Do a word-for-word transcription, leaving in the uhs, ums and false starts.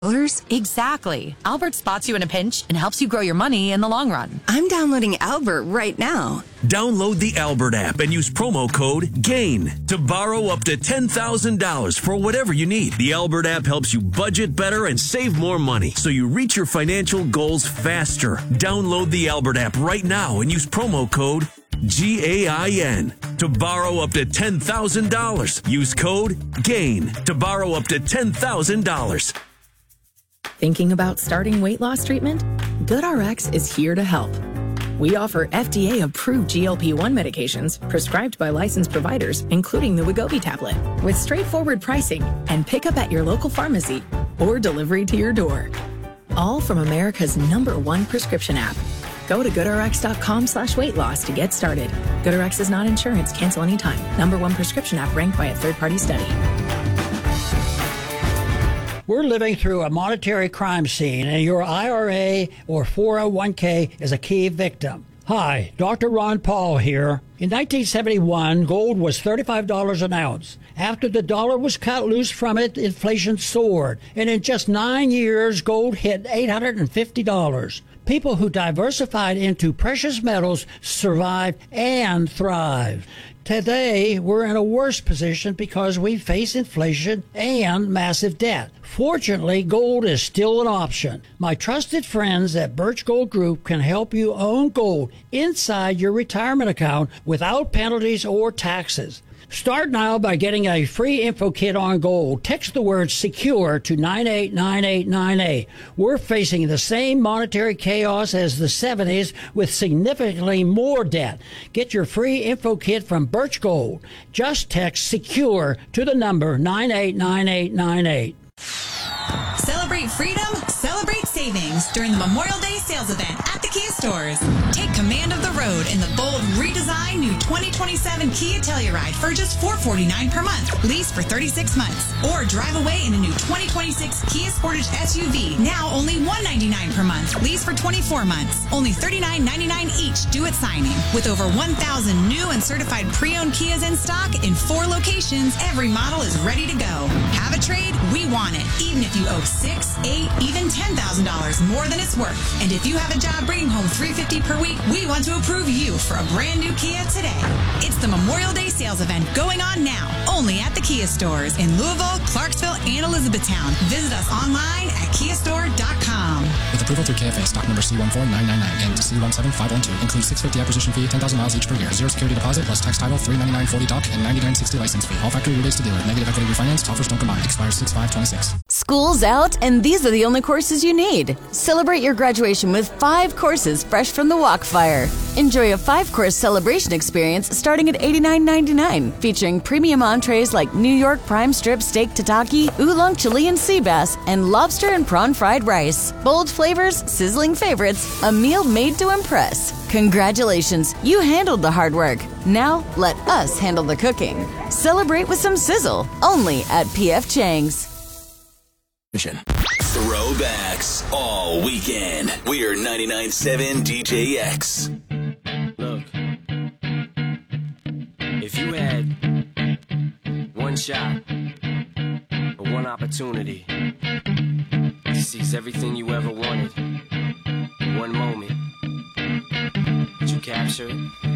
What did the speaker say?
Exactly. Albert spots you in a pinch and helps you grow your money in the long run. I'm downloading Albert right now. Download the Albert app and use promo code GAIN to borrow up to ten thousand dollars for whatever you need. The Albert app helps you budget better and save more money so you reach your financial goals faster. Download the Albert app right now and use promo code G A I N to borrow up to ten thousand dollars. Use code GAIN to borrow up to ten thousand dollars. Thinking about starting weight loss treatment? GoodRx is here to help. We offer F D A-approved G L P one medications prescribed by licensed providers, including the Wegovy tablet, with straightforward pricing and pickup at your local pharmacy or delivery to your door. All from America's number one prescription app. Go to GoodRx.com slash weight loss to get started. GoodRx is not insurance. Cancel anytime. Number one prescription app ranked by a third-party study. We're living through a monetary crime scene, and your I R A or four oh one k is a key victim. Hi, Doctor Ron Paul here. In nineteen seventy-one, gold was thirty-five dollars an ounce. After the dollar was cut loose from it, inflation soared, and in just nine years, gold hit eight hundred fifty dollars. People who diversified into precious metals survived and thrived. Today, we're in a worse position because we face inflation and massive debt. Fortunately, gold is still an option. My trusted friends at Birch Gold Group can help you own gold inside your retirement account without penalties or taxes. Start now by getting a free info kit on gold. Text the word SECURE to nine eight nine eight nine eight. We're facing the same monetary chaos as the seventies with significantly more debt. Get your free info kit from Birch Gold. Just text SECURE to the number nine eight nine eight nine eight. Celebrate freedom, celebrate savings during the Memorial Day sales event at the Kia stores. Take command of the road in the bold, redesigned new twenty twenty-seven Kia Telluride for just four hundred forty-nine dollars per month, lease for thirty-six months. Or drive away in a new twenty twenty-six Kia Sportage S U V, now only one hundred ninety-nine dollars per month, lease for twenty-four months. Only thirty-nine ninety-nine each due at signing. With over one thousand new and certified pre-owned Kias in stock in four locations, every model is ready to go. Have a trade? We want it, even if you owe six, eight, even ten thousand dollars more than it's worth. And if you have a job bringing home three hundred fifty dollars per week, we want to approve you for a brand new Kia today. It's the Memorial Day sales event going on now, only at the Kia stores in Louisville, Clarksville, and Elizabethtown. Visit us online at kia store dot com. With approval through K F A, stock number C one four nine nine nine and C one seven five one two. Includes six hundred fifty dollars acquisition fee, ten thousand miles each per year. Zero security deposit plus tax title, three hundred ninety-nine dollars forty doc, and ninety-nine dollars sixty license fee. All factory rebates to dealer. Negative equity refinance. Offers don't combine. Expires six five twenty-six. School's out, and these are the only courses you need. Celebrate your graduation with five courses fresh from the Walkfire. Enjoy a five-course celebration experience starting at eighty-nine ninety-nine, featuring premium entrees like New York prime strip steak tataki, oolong Chilean sea bass, and lobster and prawn fried rice. Bold flavors, sizzling favorites, a meal made to impress. Congratulations, you handled the hard work. Now, let us handle the cooking. Celebrate with some sizzle, only at P F Chang's. Throwbacks all weekend. We're ninety-nine point seven D J X. Look, if you had one shot or one opportunity to seize everything you ever wanted in one moment, would you capture it?